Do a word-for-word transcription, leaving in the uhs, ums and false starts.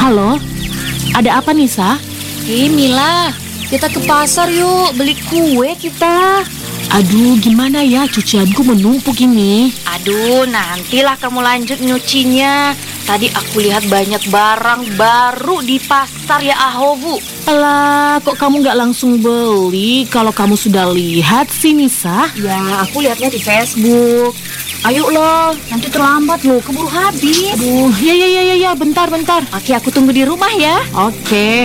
Halo, ada apa Nisa? Hei Mila, kita ke pasar yuk, beli kue kita. Aduh, gimana ya, cucianku menumpuk ini. Aduh, nantilah kamu lanjut nyucinya. Tadi aku lihat banyak barang baru di pasar ya Ahobu. Alah, kok kamu nggak langsung beli kalau kamu sudah lihat sih Nisa? Ya, aku lihatnya di Facebook. Ayo loh, nanti terlambat loh, keburu habis. Aduh, ya ya ya ya, ya. bentar bentar. Oke, aku tunggu di rumah ya. Oke.